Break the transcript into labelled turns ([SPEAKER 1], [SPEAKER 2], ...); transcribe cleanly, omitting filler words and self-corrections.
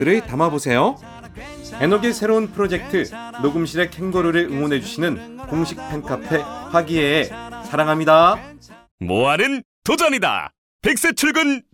[SPEAKER 1] 담아보세요. 에녹의 새로운 프로젝트 녹음실의 캥거루를 응원해주시는 공식 팬카페 화기애애 사랑합니다.
[SPEAKER 2] 모아는 도전이다. 100세 출근